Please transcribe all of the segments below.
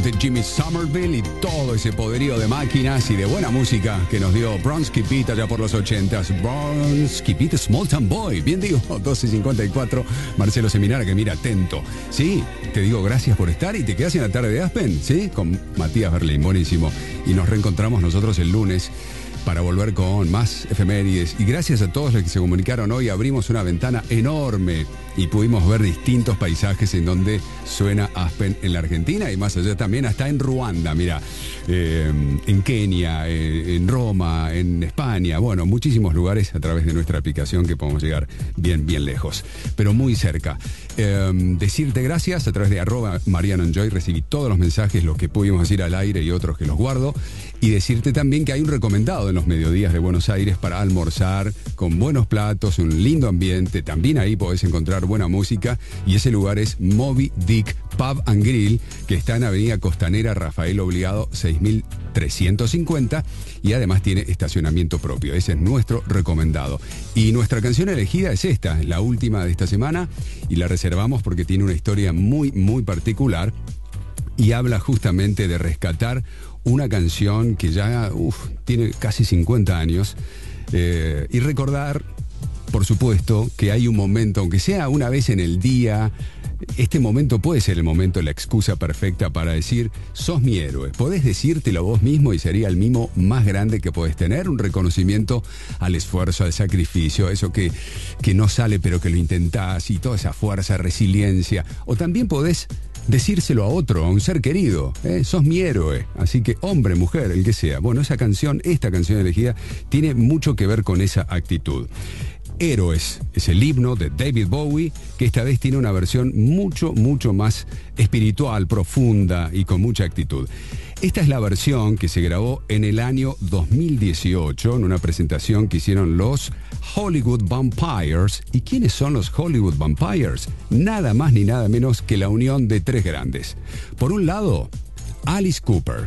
de Jimmy Somerville y todo ese poderío de máquinas y de buena música que nos dio Bronski Beat allá por los 80s. Bronski Beat, Small Town Boy. Bien digo, 12:54. Marcelo Seminara, que mira, atento. Sí, te digo gracias por estar y te quedas en la tarde de Aspen, ¿sí? Con Matías Berlín, buenísimo. Y nos reencontramos nosotros el lunes para volver con más efemérides. Y gracias a todos los que se comunicaron hoy, abrimos una ventana enorme y pudimos ver distintos paisajes en donde suena Aspen en la Argentina y más allá también, hasta en Ruanda, mira, en Kenia, en Roma, en España, bueno, muchísimos lugares a través de nuestra aplicación que podemos llegar bien, bien lejos, pero muy cerca. Decirte gracias a través de @MarianoEnjoy, recibí todos los mensajes, los que pudimos decir al aire y otros que los guardo, y decirte también que hay un recomendado en los mediodías de Buenos Aires para almorzar con buenos platos, un lindo ambiente, también ahí podés encontrar buena música y ese lugar es Moby Dick Pub and Grill, que está en Avenida Costanera Rafael Obligado 6350 y además tiene estacionamiento propio. Ese es nuestro recomendado. Y nuestra canción elegida es esta, la última de esta semana y la reservamos porque tiene una historia muy, muy particular y habla justamente de rescatar una canción que ya tiene casi 50 años y recordar, por supuesto, que hay un momento, aunque sea una vez en el día, este momento puede ser el momento, la excusa perfecta para decir, sos mi héroe. Podés decírtelo vos mismo y sería el mimo más grande que podés tener, un reconocimiento al esfuerzo, al sacrificio, eso que no sale pero que lo intentás y toda esa fuerza, resiliencia. O también podés decírselo a otro, a un ser querido, sos mi héroe. Así que hombre, mujer, el que sea. Bueno, esta canción elegida, tiene mucho que ver con esa actitud. Héroes es el himno de David Bowie, que esta vez tiene una versión mucho, mucho más espiritual, profunda y con mucha actitud. Esta es la versión que se grabó en el año 2018 en una presentación que hicieron los Hollywood Vampires. ¿Y quiénes son los Hollywood Vampires? Nada más ni nada menos que la unión de tres grandes. Por un lado, Alice Cooper,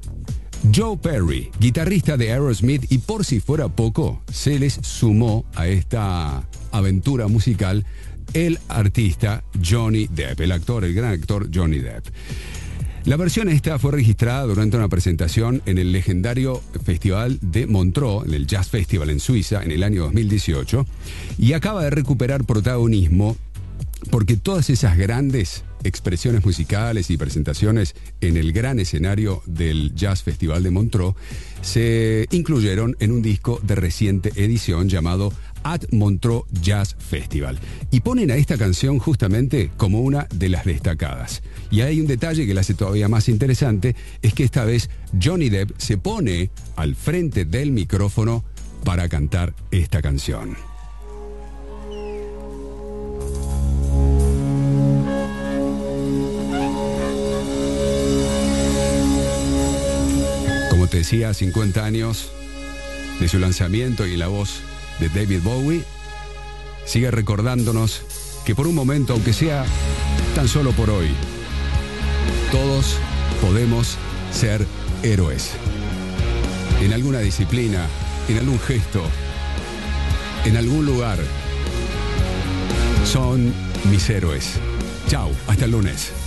Joe Perry, guitarrista de Aerosmith, y por si fuera poco, se les sumó a esta aventura musical el artista Johnny Depp, el gran actor Johnny Depp. La versión esta fue registrada durante una presentación en el legendario Festival de Montreux, en el Jazz Festival en Suiza, en el año 2018, y acaba de recuperar protagonismo porque todas esas grandes expresiones musicales y presentaciones en el gran escenario del Jazz Festival de Montreux se incluyeron en un disco de reciente edición llamado At Montreux Jazz Festival. Y ponen a esta canción justamente como una de las destacadas. Y hay un detalle que la hace todavía más interesante, es que esta vez Johnny Depp se pone al frente del micrófono para cantar esta canción. Como te decía, 50 años de su lanzamiento y la voz de David Bowie sigue recordándonos que por un momento, aunque sea tan solo por hoy, todos podemos ser héroes. En alguna disciplina, en algún gesto, en algún lugar. Son mis héroes. Chao, hasta el lunes.